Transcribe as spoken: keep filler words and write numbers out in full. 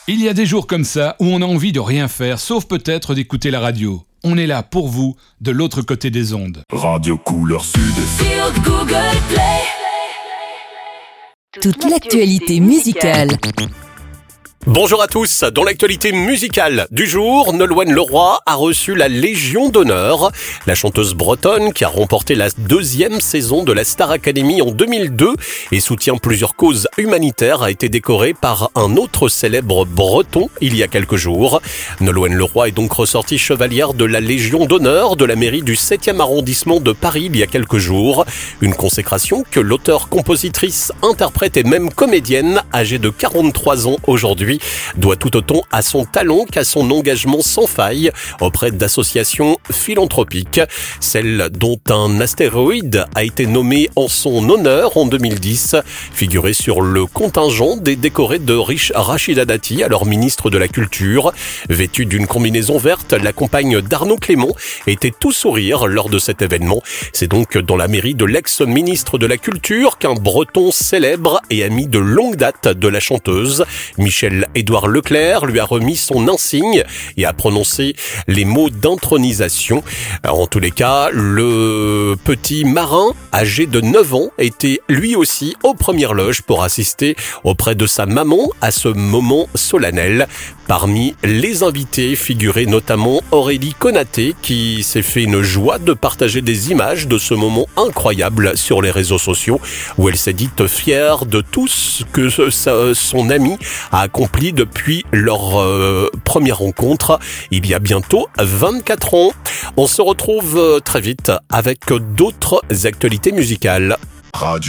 Il y a des jours comme ça où on a envie de rien faire, sauf peut-être d'écouter la radio. On est là pour vous, de l'autre côté des ondes. Radio Couleur Sud. Sur Google Play. Toute l'actualité musicale. Bonjour à tous, dans l'actualité musicale du jour, Nolwenn Leroy a reçu la Légion d'honneur. La chanteuse bretonne qui a remporté la deuxième saison de la Star Academy en deux mille deux et soutient plusieurs causes humanitaires a été décorée par un autre célèbre breton il y a quelques jours. Nolwenn Leroy est donc ressortie chevalière de la Légion d'honneur de la mairie du septième arrondissement de Paris il y a quelques jours. Une consécration que l'auteure, compositrice, interprète et même comédienne âgée de quarante-trois ans aujourd'hui doit tout autant à son talent qu'à son engagement sans faille auprès d'associations philanthropiques. Celle dont un astéroïde a été nommé en son honneur en deux mille dix, figurait sur le contingent des décorés de Rachida Dati, alors ministre de la Culture. Vêtue d'une combinaison verte, la compagne d'Arnaud Clément était tout sourire lors de cet événement. C'est donc dans la mairie de l'ex-ministre de la Culture qu'un breton célèbre et ami de longue date de la chanteuse, Michel Édouard Leclerc, lui a remis son insigne et a prononcé les mots d'intronisation. En tous les cas, le petit marin, âgé de neuf ans, était lui aussi aux premières loges pour assister auprès de sa maman à ce moment solennel. Parmi les invités figurait notamment Aurélie Konaté, qui s'est fait une joie de partager des images de ce moment incroyable sur les réseaux sociaux, où elle s'est dite fière de tout ce que son ami a accompli depuis leur euh, première rencontre, il y a bientôt vingt-quatre ans. On se retrouve très vite avec d'autres actualités musicales. Radio